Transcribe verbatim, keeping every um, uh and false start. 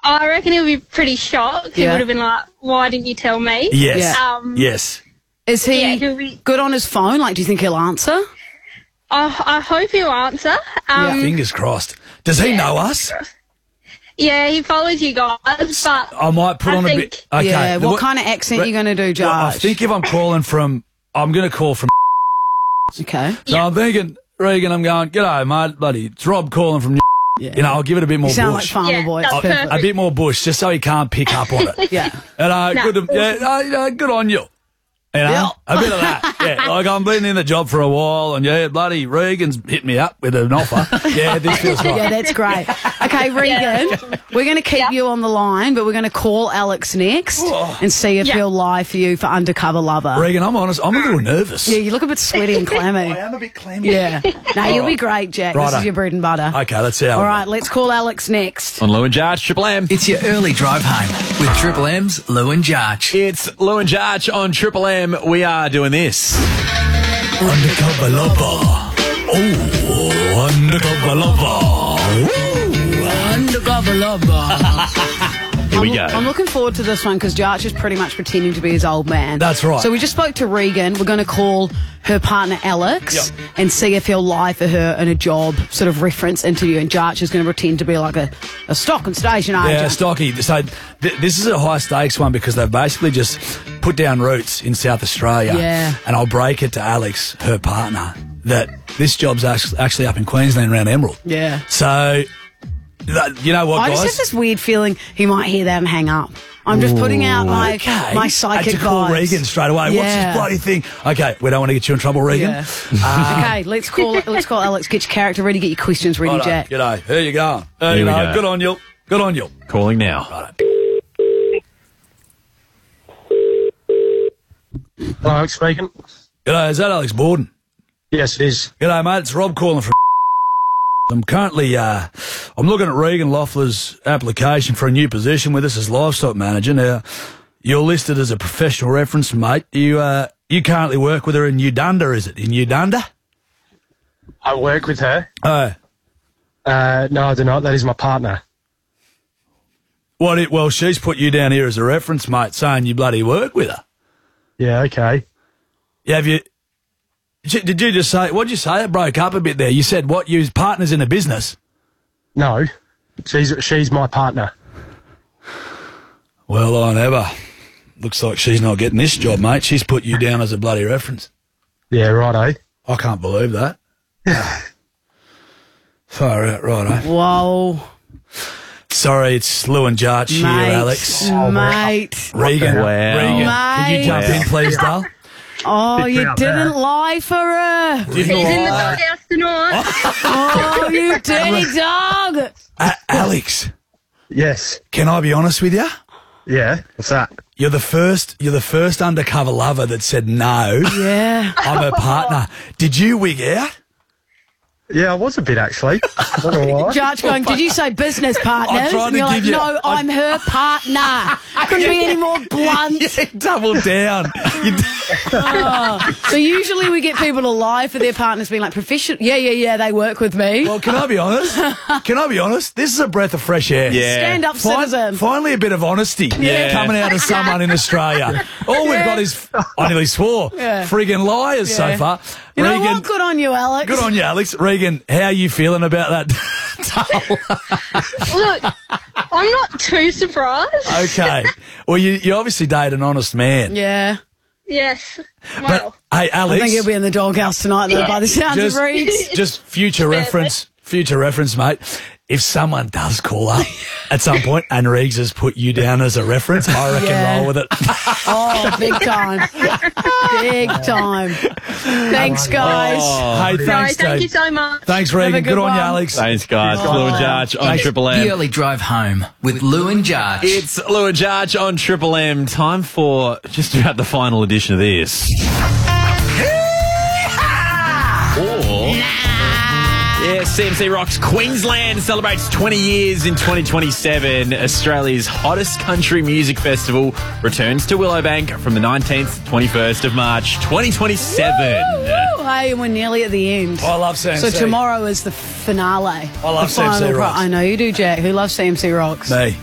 I reckon he'll be pretty shocked. He Yeah. would have been like, "Why didn't you tell me?" Yes. Yeah. Um, Yes. Is he Yeah, he'll be- good on his phone? Like, do you think he'll answer? I, I hope he'll answer. Um, Fingers crossed. Does he know us? yeah, he follows you guys, but I might put I on a think- bit. Okay. Yeah. the- What kind of accent are you going to do, Josh? Well, I think if I'm calling from, I'm going to call from. Okay. So I'm thinking, Regan, I'm going, g'day, mate, buddy. It's Rob calling from. Yeah. You know, I'll give it a bit more You sound like bush. Farmer Yeah, Boy. It's that's perfect. a bit more bush, just so he can't pick up on it. Yeah. And uh, No. good, to, yeah, uh, yeah, good on you. You know, Yeah. a bit of that. Yeah, like I've been in the job for a while, and yeah, bloody Regan's hit me up with an offer. Yeah, this feels right. Yeah, that's great. Okay, Regan, we're going to keep Yeah. you on the line, but we're going to call Alex next Oh. and see if Yeah. he'll lie for you for Undercover Lover. Regan, I'm honest, I'm a little nervous. Yeah, you look a bit sweaty and clammy. I am a bit clammy. Yeah. No, you'll be great, Jack. This Righto. is your bread and butter. Okay, let's see how. All we right, let's call Alex next. On Lou and Jarch, Triple M. It's your early drive home with Triple M's Lou and Jarch. It's Lou and Jarch on Triple M. We are doing this. Undercover lover. Oh, undercover lover. Undercover Lover. Here we I'm, go. I'm looking forward to this one because Jarch is pretty much pretending to be his old man. That's right. So we just spoke to Regan. We're going to call her partner Alex Yep. and see if he'll lie for her in a job sort of reference interview. And Jarch is going to pretend to be like a, a stock and station agent. Yeah, Stocky. So th- this is a high stakes one because they've basically just put down roots in South Australia. Yeah. And I'll break it to Alex, her partner, that this job's act- actually up in Queensland around Emerald. Yeah. So, th- you know what, I guys? just have this weird feeling he might hear that and hang up. I'm just putting out my Okay. my psychic Had to call vibes. Regan straight away. What's Yeah. this bloody thing? Okay, we don't want to get you in trouble, Regan. Yeah. okay, let's call let's call Alex. Get your character ready. Get your questions ready, Righto, Jack. G'day. Here you go. There Here you we go. go. Good on you. Good on you. Calling now. Hello, Alex speaking. G'day, is that Alex Borden? Yes, it is. G'day, mate. It's Rob calling from. I'm currently, uh, I'm looking at Regan Loeffler's application for a new position with us as livestock manager. Now, you're listed as a professional reference, mate. You, uh, you currently work with her in Udunda, is it? In Udunda? I work with her. Oh, Uh, no, I do not. That is my partner. what? It, well, she's put you down here as a reference, mate, saying you bloody work with her. Yeah, okay. Yeah, have you? Did you just say? What did you say? It broke up a bit there. You said what? You partners in a business. No, she's she's my partner. Well, I never. Looks like she's not getting this job, mate. She's put you down as a bloody reference. Yeah, righto. I can't believe that. Far out, righto. Whoa, Sorry, it's Lou and Jarch here, mate, Alex. mate. Regan, Wow. Regan, can you Mate. jump in, please, Dale? Oh, you out didn't there. lie for her. Didn't he's in the lie. doghouse tonight. Oh, you dirty dog. Uh, Alex, Yes. can I be honest with you? Yeah. What's that? You're the first. You're the first undercover lover that said no. Yeah. I'm her partner. Did you wig out? Yeah, I was a bit actually. Not gonna lie. Jarch going, did you say business partners? I'm trying And to you're like, give you- no, I'm her partner. Couldn't be any more blunt. Yeah, double down. You d- So usually we get people to lie for their partners being like, professional. Yeah, yeah, yeah, they work with me. well, can I be honest? Can I be honest? This is a breath of fresh air. Yeah. Stand up, Fin- citizen. finally, a bit of honesty Yeah. coming out of someone in Australia. All we've got is, I nearly swore, Yeah. friggin' liars Yeah. so far. You know Regan, what? Good on you, Alex. good on you, Alex. Regan, how are you feeling about that? Look, I'm not too surprised. Okay. Well, you, you obviously date an honest man. Yeah. Yes. But, Well, hey, I Alex, think he'll be in the doghouse tonight, though, by the sounds just, of Reeds. just future reference, future reference, mate. If someone does call up at some point and Reeves has put you down as a reference, I reckon Yeah. roll with it. Oh, big time. Big time. Thanks, guys. Hey, no, thanks, thank you Dave. so much. Thanks, Have a Regan. good Good on you, one. Alex. Thanks, guys. Lou and Jarch on Triple The M. early drive home with Lou and Jarch. It's Lou and Jarch on Triple M. Time for just about the final edition of this. Or, yeah, C M C Rocks Queensland celebrates twenty years in twenty twenty-seven. Australia's hottest country music festival returns to Willowbank from the nineteenth to twenty-first of March, twenty twenty-seven. Woo! Hey, we're nearly at the end. I love C M C. So tomorrow is the finale. I love the C M C final pro- Rocks. I know you do, Jack. Who loves C M C Rocks? Me.